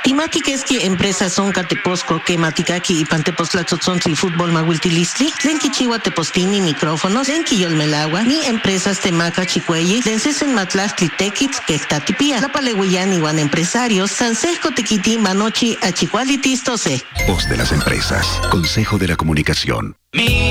Timatiquesqui empresas son Cateposco, que Maticaki y Pantepostlatzotzontli Fútbol Mahuiltilisli, Tlenquichiwa Tepostini micrófonos, Tlenquiyolmelagua, ni empresas Temaca Chicueyi, Tlencesen Matlachtli Tequitz, Quectatipia, La Palehuillani Wan Empresarios, Sansesco Tequiti Manochi Achicualitistose. Voz de las empresas, Consejo de la Comunicación.